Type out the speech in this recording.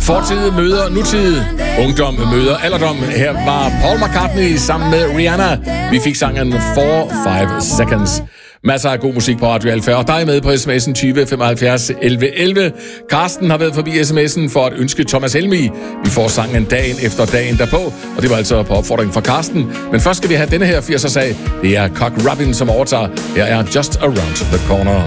Fortid møder nutid. Ungdom møder alderdom. Her var Paul McCartney sammen med Rihanna. Vi fik sangen 4-5 Seconds. Masser af god musik på Radio Alfa, og dig med på sms'en 20 75 11 11. Karsten har været forbi sms'en for at ønske Thomas Helmig. Vi får sangen dagen efter dagen derpå, og det var altså på opfordring fra Karsten. Men først skal vi have denne her 80'er-sag. Det er Cock Robin, som overtager. Her er Just Around the Corner.